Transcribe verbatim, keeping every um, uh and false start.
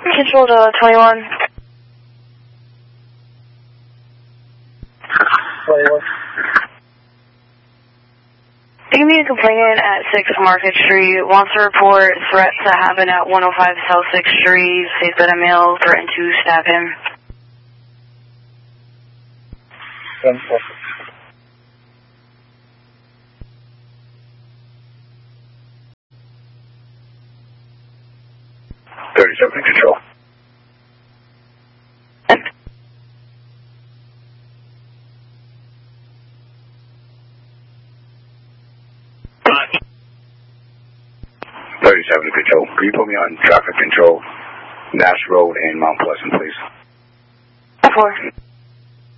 Control to twenty-one. twenty-one. Give me a complainant at six Market Street. Wants to report threat to happen at one oh five South sixth Street. Says that a male threatened to stab him. ten four. thirty-seven control. thirty-seven control. Can you put me on traffic control, Nash Road and Mount Pleasant, please? four.